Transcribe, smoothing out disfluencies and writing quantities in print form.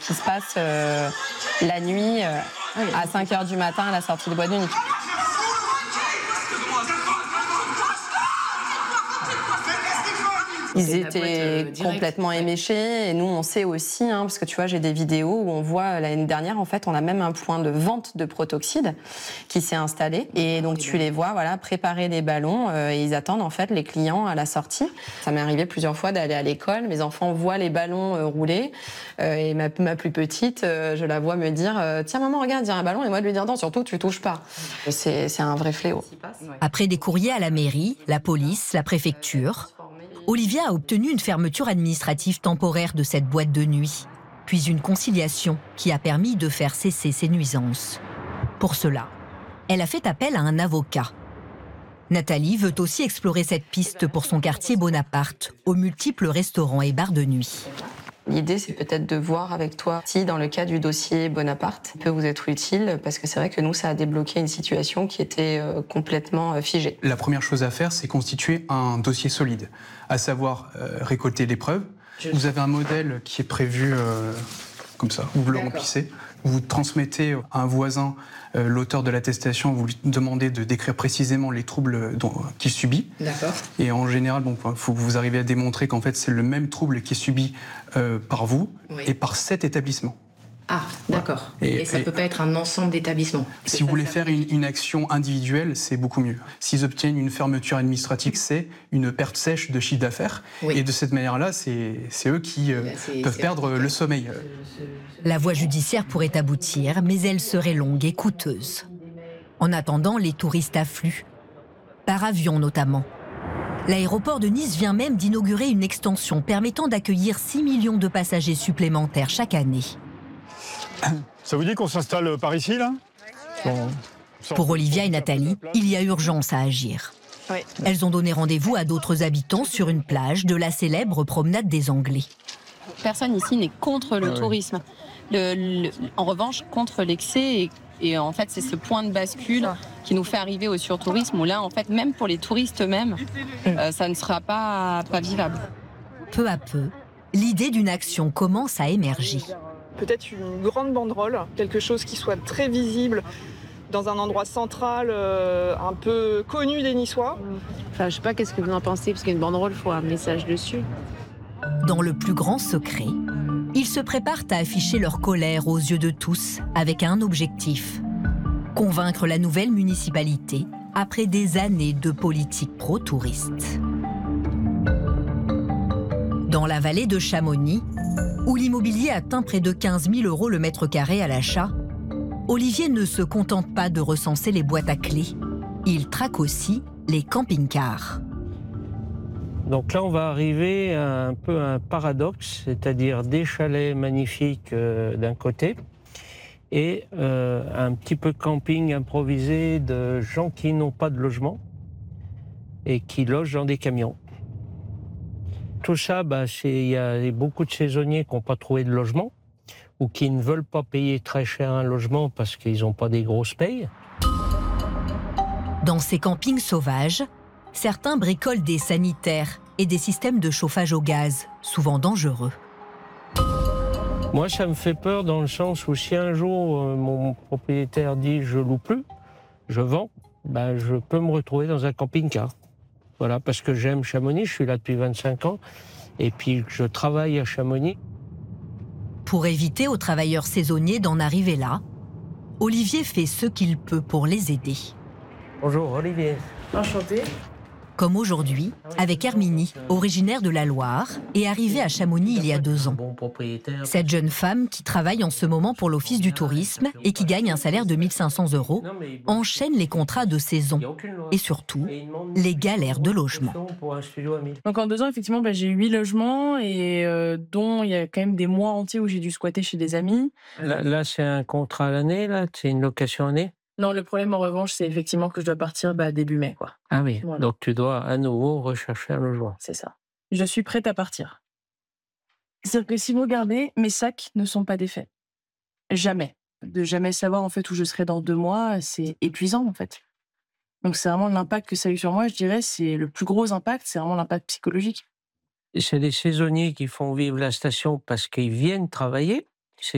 qui se passe la nuit à 5h du matin à la sortie de boîte de nuit. Ils étaient complètement éméchés et nous on sait aussi, parce que tu vois j'ai des vidéos où on voit l'année dernière en fait on a même un point de vente de protoxyde qui s'est installé et donc tu les vois préparer des ballons et ils attendent en fait les clients à la sortie. Ça m'est arrivé plusieurs fois d'aller à l'école, mes enfants voient les ballons rouler et ma plus petite je la vois me dire tiens maman regarde il y a un ballon et moi de lui dire non surtout tu touches pas. C'est un vrai fléau. Après des courriers à la mairie, la police, la préfecture, Olivia a obtenu une fermeture administrative temporaire de cette boîte de nuit, puis une conciliation qui a permis de faire cesser ses nuisances. Pour cela, elle a fait appel à un avocat. Nathalie veut aussi explorer cette piste pour son quartier Bonaparte, aux multiples restaurants et bars de nuit. L'idée, c'est peut-être de voir avec toi si, dans le cas du dossier Bonaparte, ça peut vous être utile, parce que c'est vrai que nous, ça a débloqué une situation qui était complètement figée. La première chose à faire, c'est constituer un dossier solide, à savoir récolter les preuves. Vous avez un modèle qui est prévu comme ça, vous le remplissez, vous transmettez à un voisin l'auteur de l'attestation, vous lui demandez de décrire précisément les troubles qu'il subit. D'accord. Et en général, il faut que vous arriviez à démontrer qu'en fait c'est le même trouble qui est subi par vous et par cet établissement. Ah, d'accord. Et ça ne peut pas être un ensemble d'établissements. Si vous voulez faire une action individuelle, c'est beaucoup mieux. S'ils obtiennent une fermeture administrative, c'est une perte sèche de chiffre d'affaires. Oui. Et de cette manière-là, c'est eux qui peuvent perdre le sommeil. La voie judiciaire pourrait aboutir, mais elle serait longue et coûteuse. En attendant, les touristes affluent, par avion notamment. L'aéroport de Nice vient même d'inaugurer une extension permettant d'accueillir 6 millions de passagers supplémentaires chaque année. Ça vous dit qu'on s'installe par ici, là ? Pour Olivia et Nathalie, il y a urgence à agir. Oui. Elles ont donné rendez-vous à d'autres habitants sur une plage de la célèbre promenade des Anglais. Personne ici n'est contre le tourisme. En revanche, contre l'excès. Et en fait, c'est ce point de bascule qui nous fait arriver au surtourisme où là, en fait, même pour les touristes eux-mêmes, ça ne sera pas vivable. Peu à peu, l'idée d'une action commence à émerger. Peut-être une grande banderole, quelque chose qui soit très visible dans un endroit central, un peu connu des Niçois. Enfin, je sais pas qu'est-ce que vous en pensez, parce qu'une banderole, il faut un message dessus. Dans le plus grand secret, ils se préparent à afficher leur colère aux yeux de tous avec un objectif: convaincre la nouvelle municipalité après des années de politique pro-touriste. Dans la vallée de Chamonix, où l'immobilier atteint près de 15 000 € le mètre carré à l'achat, Olivier ne se contente pas de recenser les boîtes à clés. Il traque aussi les camping-cars. Donc là, on va arriver à un peu un paradoxe, c'est-à-dire des chalets magnifiques d'un côté et un petit peu camping improvisé de gens qui n'ont pas de logement et qui logent dans des camions. Tout ça, il y a beaucoup de saisonniers qui n'ont pas trouvé de logement ou qui ne veulent pas payer très cher un logement parce qu'ils n'ont pas des grosses payes. Dans ces campings sauvages, certains bricolent des sanitaires et des systèmes de chauffage au gaz, souvent dangereux. Moi, ça me fait peur dans le sens où si un jour mon propriétaire dit « je loue plus, je vends », je peux me retrouver dans un camping-car. Voilà, parce que j'aime Chamonix, je suis là depuis 25 ans, et puis je travaille à Chamonix. Pour éviter aux travailleurs saisonniers d'en arriver là, Olivier fait ce qu'il peut pour les aider. Bonjour Olivier. Enchanté. Comme aujourd'hui, avec Herminie, originaire de la Loire, et arrivée à Chamonix il y a 2 ans. Cette jeune femme, qui travaille en ce moment pour l'Office du tourisme et qui gagne un salaire de 1 500 €, enchaîne les contrats de saison et surtout les galères de logement. Donc en 2 ans, effectivement, j'ai eu 8 logements et dont il y a quand même des mois entiers où j'ai dû squatter chez des amis. Là c'est un contrat à l'année, là, c'est une location année? Non, le problème en revanche, c'est effectivement que je dois partir début mai, quoi. Ah oui, voilà. Donc tu dois à nouveau rechercher un logement. C'est ça. Je suis prête à partir. C'est-à-dire que si vous regardez, mes sacs ne sont pas défaits. Jamais. De jamais savoir en fait où je serai dans 2 mois, c'est épuisant en fait. Donc c'est vraiment l'impact que ça a eu sur moi, je dirais, c'est le plus gros impact, c'est vraiment l'impact psychologique. C'est des saisonniers qui font vivre la station parce qu'ils viennent travailler,